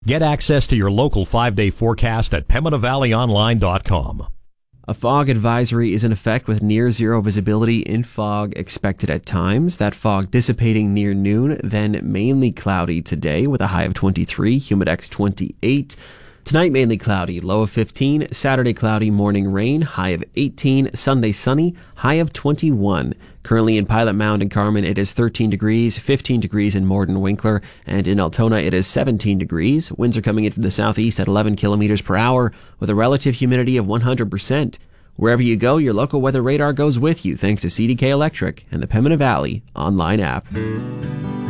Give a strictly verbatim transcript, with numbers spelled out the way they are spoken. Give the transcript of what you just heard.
Get access to your local five-day forecast at Pembina Valley Online dot com. A fog advisory is in effect with near zero visibility in fog expected at times. That fog dissipating near noon, then mainly cloudy today with a high of twenty-three, humidex twenty-eight. Tonight mainly cloudy, low of fifteen. Saturday cloudy, morning rain, high of eighteen. Sunday sunny, high of twenty-one. Currently in Pilot Mound and Carman it is thirteen degrees, fifteen degrees in Morden Winkler, and in Altona it is seventeen degrees. Winds are coming in from the southeast at eleven kilometers per hour with a relative humidity of one hundred percent. Wherever you go, your local weather radar goes with you thanks to C D K Electric and the Pembina Valley online app.